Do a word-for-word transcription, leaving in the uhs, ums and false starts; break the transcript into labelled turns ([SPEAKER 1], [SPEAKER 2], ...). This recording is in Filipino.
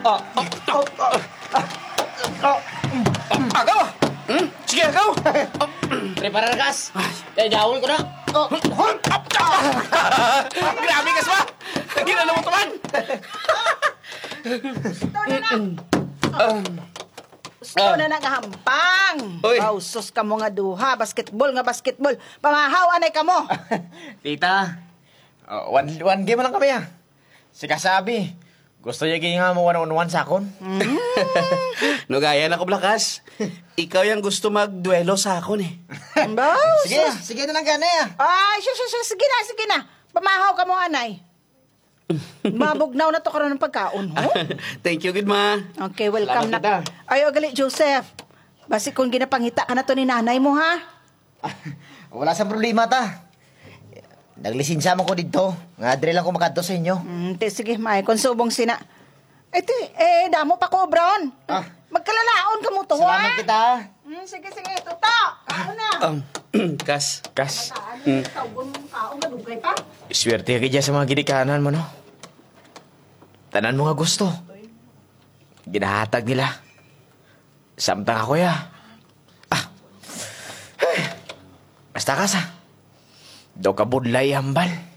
[SPEAKER 1] Ah, ah, ah, ah, ah, ah, agaw! Hmm? Sige, agaw!
[SPEAKER 2] Prepara kas. Eh, dawon ko na.
[SPEAKER 1] Oh, grabe kas ba? Ginala mo taman!
[SPEAKER 3] Gusto na nang hampang.
[SPEAKER 1] Uy.
[SPEAKER 3] Oh, sus ka mo nga duha. Basketball nga basketball. Pamahaw, anay ka mo.
[SPEAKER 1] Tita, uh, one, one game lang kami ah. Si Kasabi, gusto niya nga mo one-on-one sa akon.
[SPEAKER 4] No, gaya na ko, Blakas. Ikaw yung gusto magduelo sa akon eh.
[SPEAKER 3] Ba?
[SPEAKER 1] Sige, sige na lang gana ah.
[SPEAKER 3] Ay, sus, sus, sus, sige na, sige na. Pamahaw ka mo, anay. Mabugnaw na to karon ng pagkaon, ho?
[SPEAKER 4] Thank you, good ma.
[SPEAKER 3] Okay, welcome
[SPEAKER 1] Salamat,
[SPEAKER 3] na. Ay, gali, Joseph. Basi kung ginapangita ka na to ni nanay mo, ha?
[SPEAKER 5] Wala sa problema ta. Naglisinsya mo ko dito. Nga adre lang ko makadto sa inyo.
[SPEAKER 3] Hmm, te, sige, may konsubong sina. Eh, ti, eh, damo pa ko, Brown.
[SPEAKER 5] Ah.
[SPEAKER 3] Magkalalaon ka mo to, ha?
[SPEAKER 5] Salamat kita.
[SPEAKER 3] Hmm, sige, sige, tuto. Ano na?
[SPEAKER 4] Um, Kas.
[SPEAKER 1] Kas,
[SPEAKER 3] Ano, tawgon mong kaon, madugay pa?
[SPEAKER 1] swerte ka dyan sa mga ginikanan mo, no? Tanan mo nga gusto. Ginahatag nila. Samtang ako ya. Ah. Basta kas ah. Daw ka budlay hambal.